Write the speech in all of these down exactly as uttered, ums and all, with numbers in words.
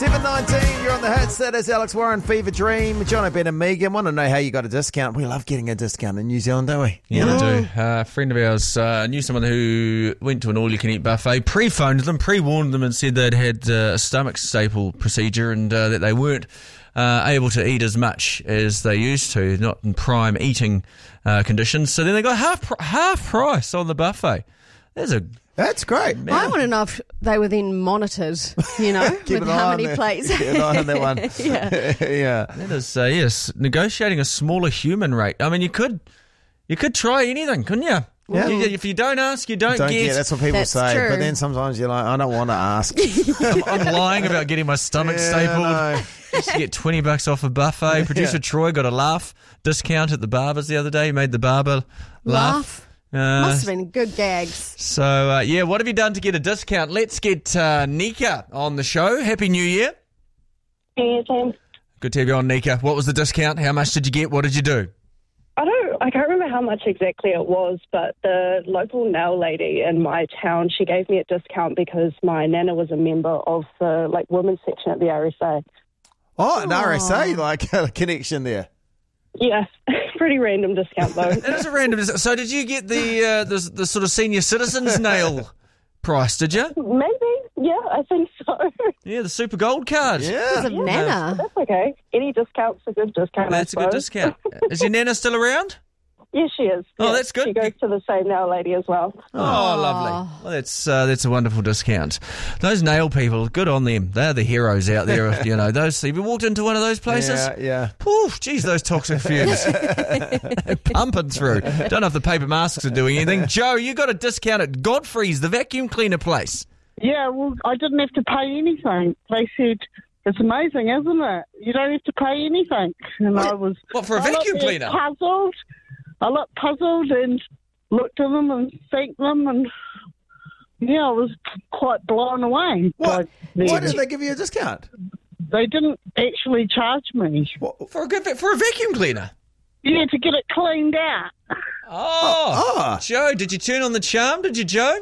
seven nineteen, you're on the hits. That is Alex Warren, Fever Dream. John Ben and Megan, want to know how you got a discount. We love getting a discount in New Zealand, don't we? Yeah, we do. Uh, a friend of ours uh, knew someone who went to an all-you-can-eat buffet, pre-phoned them, pre-warned them and said they'd had uh, a stomach staple procedure and uh, that they weren't uh, able to eat as much as they used to, not in prime eating uh, conditions. So then they got half pr- half price on the buffet. There's a That's great. Man. I want to know if they were then monitored, you know, with how many the, plates. Keep an eye on that one. yeah. yeah. That is, uh, yes, negotiating a smaller human rate. I mean, you could you could try anything, couldn't you? Yeah. You, if you don't ask, you don't, don't get. get. That's what people That's say. true. But then sometimes you're like, I don't want to ask. I'm, I'm lying about getting my stomach yeah, stapled. No. Used to get twenty bucks off a buffet. Producer Yeah. Troy got a laugh discount at the barber's the other day. He made the barber laugh. Laugh. Uh, Must have been good gags. So, uh, yeah, what have you done to get a discount? Let's get uh, Nika on the show. Happy New Year. Hey, Tim. Good to have you on, Nika. What was the discount? How much did you get? What did you do? I don't, I can't remember how much exactly it was, but the local nail lady in my town, she gave me a discount because my nana was a member of the like women's section at the R S A. Oh, an R S A, like a connection there. Yeah, pretty random discount though. That is a random discount. So did you get the, uh, the the sort of senior citizens nail price, did you? Maybe, yeah, I think so. Yeah, the super gold card. Because Yeah. of Nana. That's okay. Any discount's a good discount. That's a I good suppose. discount. Is your nana still around? Yeah, she is. Oh, Yeah. that's good. She goes to the same nail lady as well. Oh, lovely. Well, that's uh, that's a wonderful discount. Those nail people, good on them. They're the heroes out there. You know, those. Have you walked into one of those places? Yeah, yeah. Poof, geez, those toxic fumes pumping through. Don't know if the paper masks are doing anything. Joe, you got a discount at Godfrey's, the vacuum cleaner place. Yeah, well, I didn't have to pay anything. They said, it's amazing, isn't it? You don't have to pay anything. And I was... What, for a I vacuum looked cleaner? puzzled. I looked puzzled and looked at them and thanked them and, yeah, I was quite blown away. What? by Why them. did they give you a discount? They didn't actually charge me. For a good for a vacuum cleaner. Yeah, to get it cleaned out. Oh, Oh. Joe, did you turn on the charm? Did you, Joe?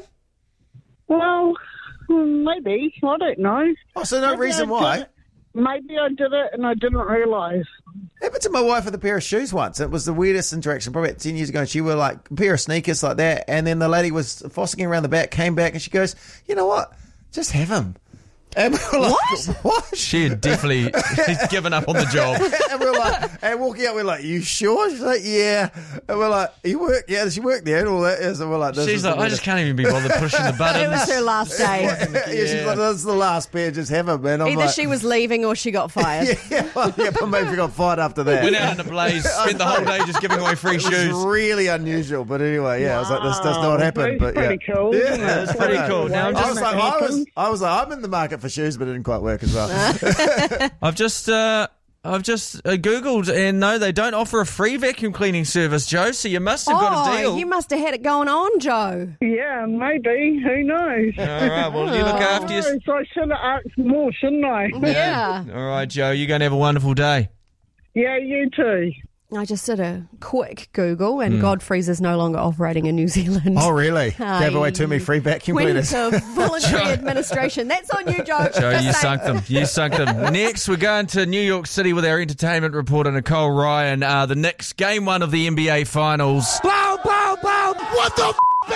Well, maybe. I don't know. Oh, so no Maybe reason I why? did it- Maybe I did it and I didn't realise. Happened to my wife with a pair of shoes once. It was the weirdest interaction, probably about ten years ago. And she wore like a pair of sneakers like that. And then the lady was fossicking around the back, came back, and she goes, you know what? Just have them. And we were like, what? What? She had definitely given up on the job. And we're like, and walking out, we're like, you sure? She's like, yeah. And we're like, you work? Yeah, she worked there and all that. So we're like, this She's is like, the I just can't even be bothered pushing the buttons. It was her last day. yeah, she's like, this is the last pair. Just have them. And I'm Either like, she was leaving or she got fired. yeah, yeah, well, yeah, but maybe we got fired after that. Went out in a blaze, spent the whole day just giving away free It was shoes. really unusual, but anyway, yeah, I was like, this does not happen. That's But yeah, pretty cool, Yeah, isn't it? it's Pretty cool. Now I'm I just was like, I was, I was like, I'm in the market for shoes, but it didn't quite work as well. I've just uh, I've just uh, Googled and no, they don't offer a free vacuum cleaning service, Joe. So you must have got a Oh, deal. you must have had it going on, Joe. Yeah, maybe. Who knows? All right, well you look after your. So I should have asked more, shouldn't I? Yeah. All right, Joe, you're going to have a wonderful day. Yeah, you too. I just did a quick Google and Godfrey's is no longer operating in New Zealand. Oh, really? Gave away too many free vacuum Went cleaners. into voluntary administration. That's on you, Joe. Joe, Just you saying. sunk them. You sunk them. Next, we're going to New York City with our entertainment reporter, Nicole Ryan. Uh, the Knicks, game one of the N B A Finals. Blow, blow, blow. What the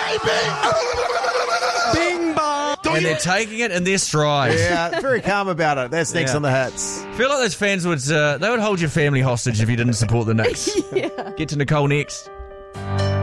f- baby? Bing bong. And they're taking it in their stride. Yeah, very calm about it. That's next Yeah. on the hits. I feel like those fans would uh, they would hold your family hostage if you didn't support the Knicks. Yeah. Get to Nicole next.